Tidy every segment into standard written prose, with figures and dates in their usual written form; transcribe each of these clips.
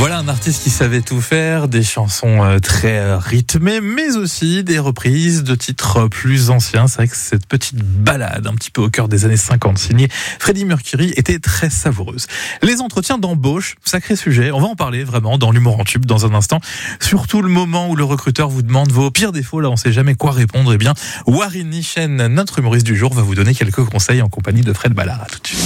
Voilà un artiste qui savait tout faire, des chansons très rythmées, mais aussi des reprises de titres plus anciens. C'est vrai que cette petite balade un petit peu au cœur des années 50, signée Freddie Mercury, était très savoureuse. Les entretiens d'embauche, sacré sujet, on va en parler vraiment dans l'humour en tube dans un instant. Surtout le moment où le recruteur vous demande vos pires défauts, là on sait jamais quoi répondre. Eh bien, Warren Nishen, notre humoriste du jour, va vous donner quelques conseils en compagnie de Fred Ballard. À tout de suite.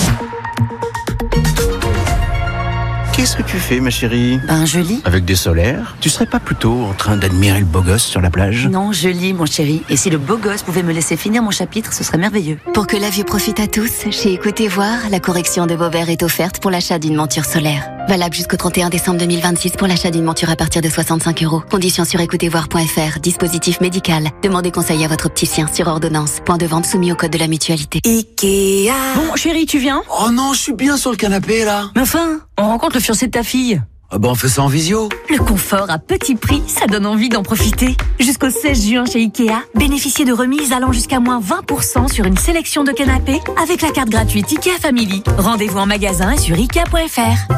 Qu'est-ce que tu fais, ma chérie ? Je lis. Avec des solaires ? Tu serais pas plutôt en train d'admirer le beau gosse sur la plage ? Non, je lis, mon chéri. Et si le beau gosse pouvait me laisser finir mon chapitre, ce serait merveilleux. Pour que la vue profite à tous, chez Écoutez Voir, la correction de vos verres est offerte pour l'achat d'une monture solaire. Valable jusqu'au 31 décembre 2026 pour l'achat d'une monture à partir de 65 €. Conditions sur écoutezvoir.fr. Dispositif médical. Demandez conseil à votre opticien sur ordonnance. Point de vente soumis au code de la mutualité. Ikea. Bon, chéri, tu viens ? Oh non, je suis bien sur le canapé, là. Mais enfin, on rencontre le fiancé de ta fille. Ah on fait ça en visio. Le confort à petit prix, ça donne envie d'en profiter. Jusqu'au 16 juin chez Ikea, bénéficiez de remises allant jusqu'à moins 20% sur une sélection de canapés avec la carte gratuite Ikea Family. Rendez-vous en magasin et sur Ikea.fr.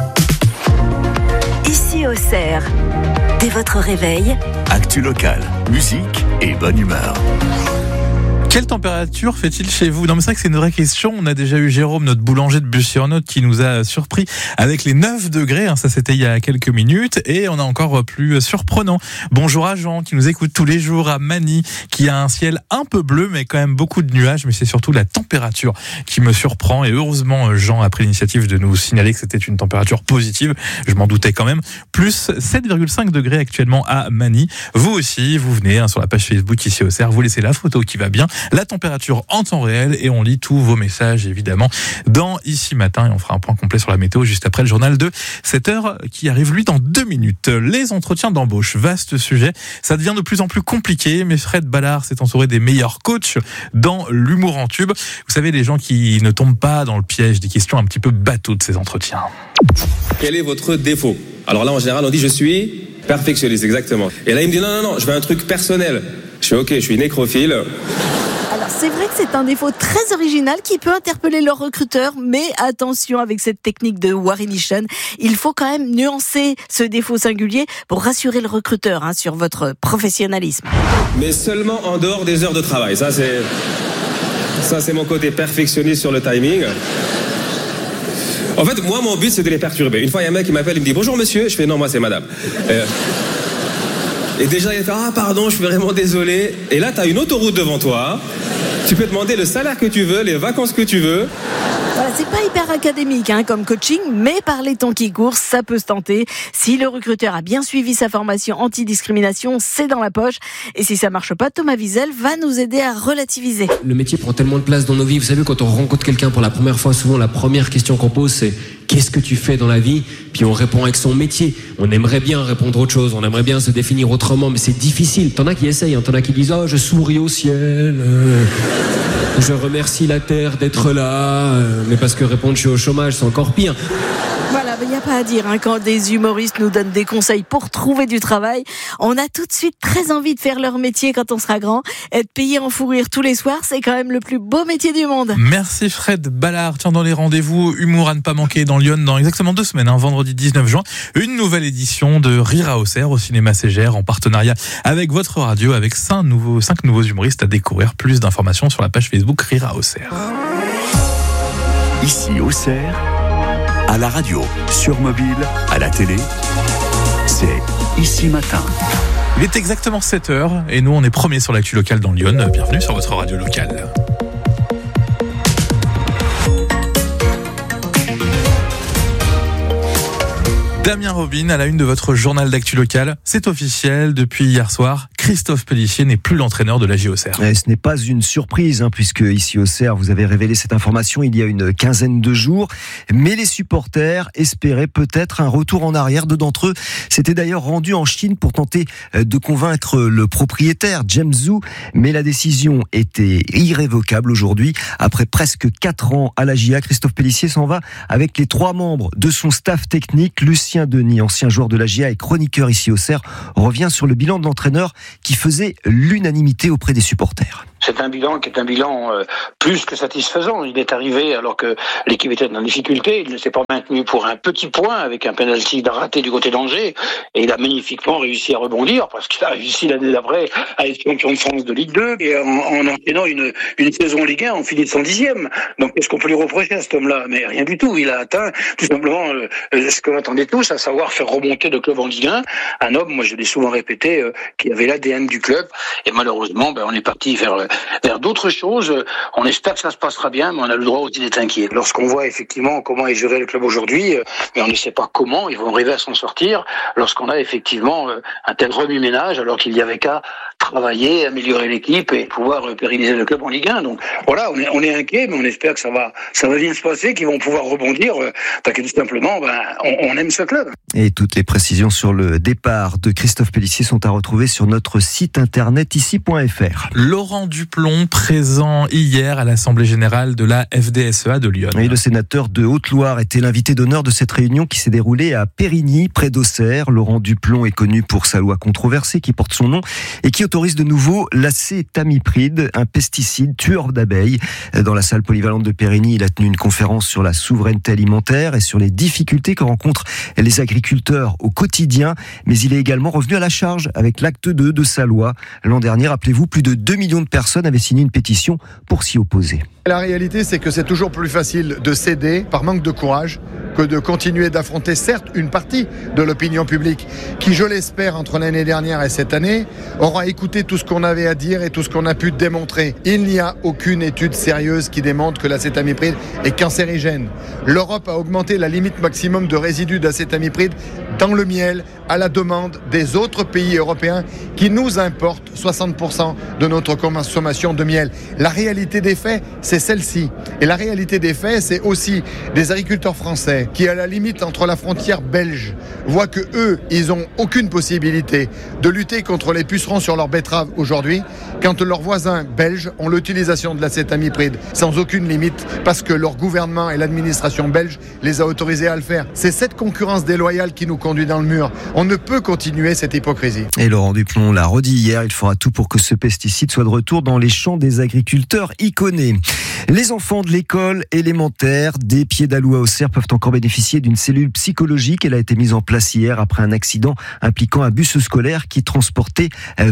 Ici Auxerre, dès votre réveil, Actu locale, musique et bonne humeur. Quelle température fait-il chez vous ? Non, mais c'est vrai que c'est une vraie question. On a déjà eu Jérôme, notre boulanger de Bussy-en-Othe, qui nous a surpris avec les 9 degrés. Ça, c'était il y a quelques minutes. Et on a encore plus surprenant. Bonjour à Jean, qui nous écoute tous les jours, à Mani, qui a un ciel un peu bleu, mais quand même beaucoup de nuages. Mais c'est surtout la température qui me surprend. Et heureusement, Jean a pris l'initiative de nous signaler que c'était une température positive. Je m'en doutais quand même. Plus 7,5 degrés actuellement à Mani. Vous aussi, vous venez sur la page Facebook ici au Auxerre. Vous laissez la photo qui va bien. La température en temps réel et on lit tous vos messages évidemment dans Ici Matin et on fera un point complet sur la météo juste après le journal de 7h qui arrive lui dans 2 minutes. Les entretiens d'embauche, vaste sujet, ça devient de plus en plus compliqué mais Fred Ballard s'est entouré des meilleurs coachs dans l'humour en tube. Vous savez, les gens qui ne tombent pas dans le piège des questions un petit peu bateaux de ces entretiens. Quel est votre défaut ? Alors là en général on dit je suis perfectionniste, exactement. Et là il me dit non, je veux un truc personnel. Je fais ok, je suis nécrophile. Alors c'est vrai que c'est un défaut très original qui peut interpeller leur recruteur, mais attention avec cette technique de Warren Nishen, il faut quand même nuancer ce défaut singulier pour rassurer le recruteur sur votre professionnalisme. Mais seulement en dehors des heures de travail, ça c'est mon côté perfectionniste sur le timing. En fait, moi mon but c'est de les perturber. Une fois il y a un mec qui m'appelle, il me dit bonjour monsieur, je fais non moi c'est madame. Et déjà, il fait « Ah, pardon, je suis vraiment désolé. » Et là, tu as une autoroute devant toi. Tu peux demander le salaire que tu veux, les vacances que tu veux. Voilà, c'est pas hyper académique comme coaching, mais par les temps qui courent, ça peut se tenter. Si le recruteur a bien suivi sa formation anti-discrimination, c'est dans la poche. Et si ça marche pas, Thomas Wiesel va nous aider à relativiser. Le métier prend tellement de place dans nos vies. Vous savez, quand on rencontre quelqu'un pour la première fois, souvent la première question qu'on pose, c'est « Qu'est-ce que tu fais dans la vie ?» Puis on répond avec son métier. On aimerait bien répondre autre chose, on aimerait bien se définir autrement, mais c'est difficile. T'en as qui essayent, t'en as qui disent « Oh, je souris au ciel, je remercie la terre d'être là, mais parce que répondre « Je suis au chômage », c'est encore pire. » Voilà, il n'y a pas à dire quand des humoristes nous donnent des conseils pour trouver du travail. On a tout de suite très envie de faire leur métier quand on sera grand. Être payé en fou rire tous les soirs, c'est quand même le plus beau métier du monde. Merci Fred Ballard. Tiens, dans les rendez-vous humour à ne pas manquer dans Lyon dans exactement 2 semaines, vendredi 19 juin, une nouvelle édition de Rire à Auxerre au cinéma Ségère en partenariat avec votre radio, avec 5 nouveaux humoristes à découvrir. Plus d'informations sur la page Facebook Rire à Auxerre. Ici Auxerre, à la radio, sur mobile, à la télé, c'est Ici Matin. Il est exactement 7h et nous on est premiers sur l'actu locale dans Lyon. Bienvenue sur votre radio locale. Damien Robin à la une de votre journal d'actu local. C'est officiel, depuis hier soir, Christophe Pélissier n'est plus l'entraîneur de la JOCR. Ce n'est pas une surprise, puisque ici au Auxerre, vous avez révélé cette information il y a une quinzaine de jours. Mais les supporters espéraient peut-être un retour en arrière. Deux d'entre eux s'étaient d'ailleurs rendus en Chine pour tenter de convaincre le propriétaire, James Zhu. Mais la décision était irrévocable aujourd'hui. Après presque 4 ans à la JA, Christophe Pélissier s'en va avec les 3 membres de son staff technique. Lucien Denis, ancien joueur de la JA et chroniqueur ici au Auxerre, revient sur le bilan de l'entraîneur qui faisait l'unanimité auprès des supporters. C'est un bilan qui est un bilan plus que satisfaisant. Il est arrivé alors que l'équipe était en difficulté. Il ne s'est pas maintenu pour un petit point avec un penalty raté du côté d'Angers. Et il a magnifiquement réussi à rebondir parce qu'il a réussi l'année d'après à être champion de France de Ligue 2 et en enchaînant une saison Ligue 1 en finit de 110e. Donc qu'est-ce qu'on peut lui reprocher à cet homme-là? Mais rien du tout. Il a atteint tout simplement ce qu'on attendait tous, à savoir faire remonter le club en Ligue 1. Un homme, moi je l'ai souvent répété, qui avait l'ADN du club. Et malheureusement, on est parti vers d'autres choses. On espère que ça se passera bien, mais on a le droit aussi d'être inquiet. Lorsqu'on voit effectivement comment est géré le club aujourd'hui, mais on ne sait pas comment ils vont arriver à s'en sortir lorsqu'on a effectivement un tel remue-ménage, alors qu'il n'y avait qu'à travailler, améliorer l'équipe et pouvoir pérenniser le club en Ligue 1. Donc voilà, on est inquiet, mais on espère que ça va bien se passer, qu'ils vont pouvoir rebondir, parce que tout simplement, on aime ce club. Et toutes les précisions sur le départ de Christophe Pélissier sont à retrouver sur notre site internet ici.fr. Laurent Duplon, présent hier à l'Assemblée Générale de la FDSEA de Lyon. Et le sénateur de Haute-Loire était l'invité d'honneur de cette réunion qui s'est déroulée à Périgny, près d'Auxerre. Laurent Duplon est connu pour sa loi controversée qui porte son nom et qui autorise de nouveau l'acétamipride, un pesticide tueur d'abeilles. Dans la salle polyvalente de Périgny, il a tenu une conférence sur la souveraineté alimentaire et sur les difficultés que rencontrent les agriculteurs au quotidien. Mais il est également revenu à la charge avec l'acte 2 de sa loi. L'an dernier, rappelez-vous, plus de 2 millions de personnes avaient signé une pétition pour s'y opposer. La réalité, c'est que c'est toujours plus facile de céder par manque de courage que de continuer d'affronter, certes, une partie de l'opinion publique qui, je l'espère, entre l'année dernière et cette année, aura écouté tout ce qu'on avait à dire et tout ce qu'on a pu démontrer. Il n'y a aucune étude sérieuse qui démontre que l'acétamipride est cancérigène. L'Europe a augmenté la limite maximum de résidus d'acétamipride dans le miel à la demande des autres pays européens qui nous importent 60% de notre consommation de miel. La réalité des faits, c'est celle-ci. Et la réalité des faits, c'est aussi des agriculteurs français qui, à la limite entre la frontière belge, voient que eux, ils n'ont aucune possibilité de lutter contre les pucerons sur leurs betteraves aujourd'hui, quand leurs voisins belges ont l'utilisation de l'acétamipride sans aucune limite parce que leur gouvernement et l'administration belge les a autorisés à le faire. C'est cette concurrence déloyale qui nous conduit dans le mur. On ne peut continuer cette hypocrisie. Et Laurent Duplon l'a redit hier, il fera tout pour que ce pesticide soit de retour dans les champs des agriculteurs iconés. Les enfants de l'école élémentaire des Pieds d'Alou à Auxerre peuvent encore bénéficier d'une cellule psychologique. Elle a été mise en place hier après un accident impliquant un bus scolaire qui transportait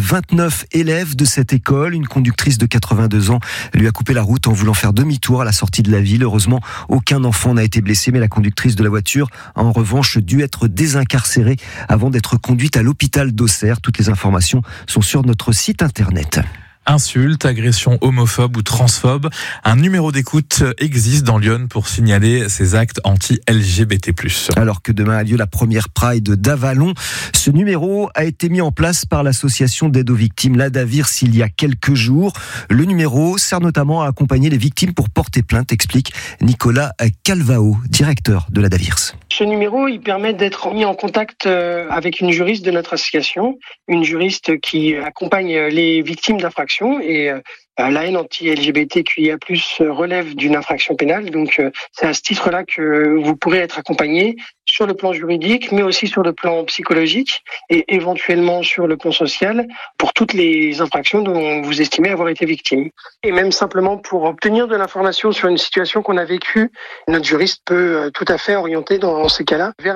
29 élèves de cette école. Une conductrice de 82 ans lui a coupé la route en voulant faire demi-tour à la sortie de la ville. Heureusement, aucun enfant n'a été blessé, mais la conductrice de la voiture a en revanche dû être désincarcérée avant d'être conduite à l'hôpital d'Auxerre. Toutes les informations sont sur notre site internet. Insultes, agressions homophobes ou transphobes. Un numéro d'écoute existe dans Lyon pour signaler ces actes anti-LGBT+. Alors que demain a lieu la première Pride d'Avalon, ce numéro a été mis en place par l'association d'aide aux victimes l'Adavirs il y a quelques jours. Le numéro sert notamment à accompagner les victimes pour porter plainte, explique Nicolas Calvao, directeur de l'Adavirs. Ce numéro, il permet d'être mis en contact avec une juriste de notre association, une juriste qui accompagne les victimes d'infractions. Et la haine anti-LGBTQIA+ relève d'une infraction pénale. Donc c'est à ce titre-là que vous pourrez être accompagné sur le plan juridique, mais aussi sur le plan psychologique et éventuellement sur le plan social pour toutes les infractions dont vous estimez avoir été victime. Et même simplement pour obtenir de l'information sur une situation qu'on a vécue, notre juriste peut tout à fait orienter dans ces cas-là vers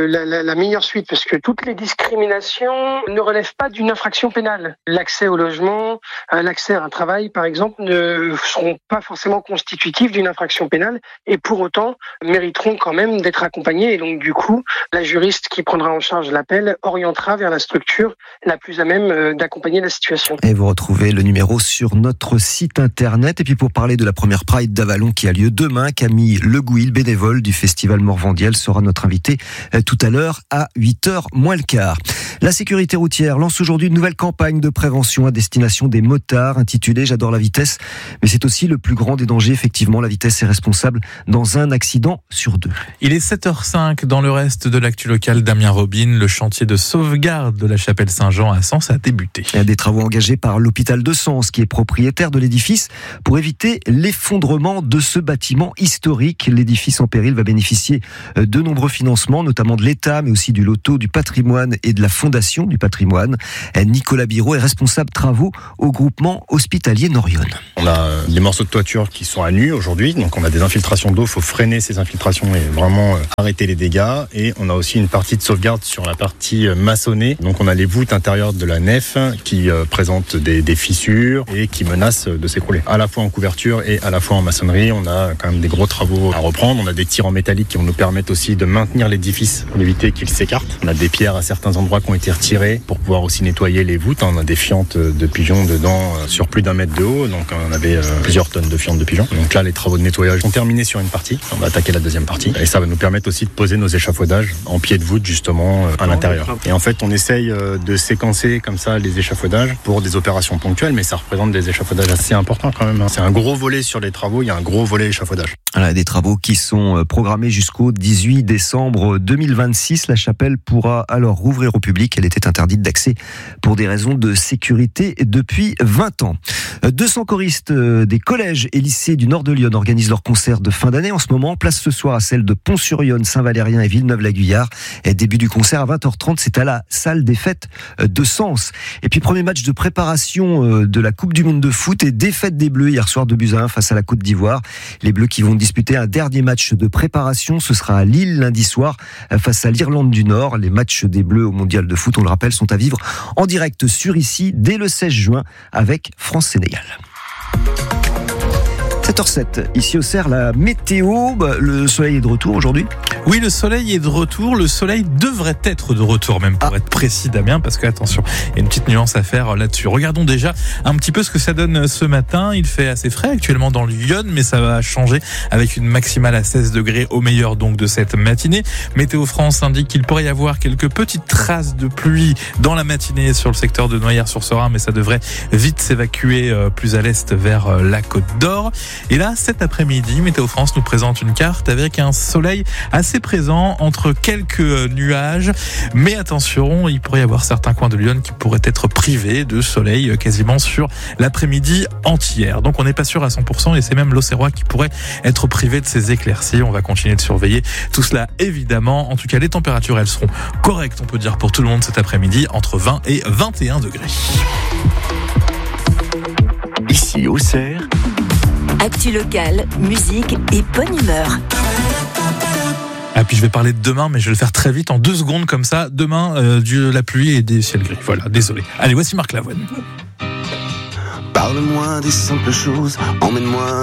la meilleure suite, parce que toutes les discriminations ne relèvent pas d'une infraction pénale. L'accès au logement, l'accès à un travail, par exemple, ne seront pas forcément constitutifs d'une infraction pénale et pour autant mériteront quand même d'être accompagnés. Et donc, du coup, la juriste qui prendra en charge l'appel orientera vers la structure la plus à même d'accompagner la situation. Et vous retrouvez le numéro sur notre site internet. Et puis pour parler de la première Pride d'Avalon qui a lieu demain, Camille Le Gouil, bénévole du Festival Morvandiel, sera notre invité tout à l'heure à 8h moins le quart. La sécurité routière lance aujourd'hui une nouvelle campagne de prévention à destination des motards intitulée « J'adore la vitesse ». Mais c'est aussi le plus grand des dangers. Effectivement, la vitesse est responsable dans un accident sur 2. Il est 7h05 dans le reste de l'actu locale. Damien Robin, le chantier de sauvegarde de la chapelle Saint-Jean à Sens a débuté. Des travaux engagés par l'hôpital de Sens qui est propriétaire de l'édifice pour éviter l'effondrement de ce bâtiment historique. L'édifice en péril va bénéficier de nombreux financements, notamment de l'État, mais aussi du loto du patrimoine et de la Fondation du patrimoine. Nicolas Biraud est responsable travaux au groupement hospitalier l'atelier Norion. On a des morceaux de toiture qui sont à nu aujourd'hui, donc on a des infiltrations d'eau, il faut freiner ces infiltrations et vraiment arrêter les dégâts. Et on a aussi une partie de sauvegarde sur la partie maçonnée, donc on a les voûtes intérieures de la nef qui présentent des fissures et qui menacent de s'écrouler. À la fois en couverture et à la fois en maçonnerie, on a quand même des gros travaux à reprendre. On a des tirs en métallique qui vont nous permettre aussi de maintenir l'édifice pour éviter qu'il s'écarte. On a des pierres à certains endroits qui ont été retirées pour pouvoir aussi nettoyer les voûtes. On a des fientes de pigeons dedans sur plus d'1 mètre de haut, donc on avait plusieurs tonnes de fientes de pigeons. Donc là, les travaux de nettoyage sont terminés sur une partie. On va attaquer la deuxième partie et ça va nous permettre aussi de poser nos échafaudages en pied de voûte justement à l'intérieur. Et en fait, on essaye de séquencer comme ça les échafaudages pour des opérations ponctuelles, mais ça représente des échafaudages assez importants quand même. C'est un gros volet sur les travaux, il y a un gros volet échafaudage. Voilà, des travaux qui sont programmés jusqu'au 18 décembre 2026. La chapelle pourra alors rouvrir au public. Elle était interdite d'accès pour des raisons de sécurité depuis 20 ans. 200 choristes des collèges et lycées du nord de Lyon organisent leur concert de fin d'année. En ce moment, place ce soir à celle de Pont-sur-Yonne, Saint-Valérien et Villeneuve-la-Guyard. Et début du concert à 20h30, c'est à la salle des fêtes de Sens. Et puis premier match de préparation de la Coupe du Monde de foot et défaite des Bleus hier soir 2-1 face à la Côte d'Ivoire. Les Bleus qui vont disputer un dernier match de préparation, ce sera à Lille lundi soir face à l'Irlande du Nord. Les matchs des Bleus au Mondial de foot, on le rappelle, sont à vivre en direct sur ici dès le 16 juin avec France-Sénégal. 7h07, ici au Cerf, la météo, le soleil est de retour aujourd'hui. Oui, le soleil est de retour, le soleil devrait être de retour même pour être précis Damien, parce que attention, il y a une petite nuance à faire là-dessus. Regardons déjà un petit peu ce que ça donne ce matin. Il fait assez frais actuellement dans Lyon, mais ça va changer avec une maximale à 16 degrés au meilleur donc de cette matinée. Météo France indique qu'il pourrait y avoir quelques petites traces de pluie dans la matinée sur le secteur de Noyers-sur-Serein, mais ça devrait vite s'évacuer plus à l'est vers la Côte d'Or. Et là, cet après-midi, Météo France nous présente une carte avec un soleil assez présent entre quelques nuages. Mais attention, il pourrait y avoir certains coins de Lyon qui pourraient être privés de soleil quasiment sur l'après-midi entière. Donc on n'est pas sûr à 100% et c'est même l'Auxerrois qui pourrait être privé de ces éclaircies. On va continuer de surveiller tout cela évidemment. En tout cas, les températures, elles seront correctes, on peut dire, pour tout le monde cet après-midi, entre 20 et 21 degrés. Ici au Cerf. Actu locale, musique et bonne humeur. Ah, puis je vais parler de demain, mais je vais le faire très vite, en 2 secondes comme ça. Demain, de la pluie et des ciels gris. Voilà, désolé. Allez, voici Marc Lavoine. Parle-moi des simples choses, emmène-moi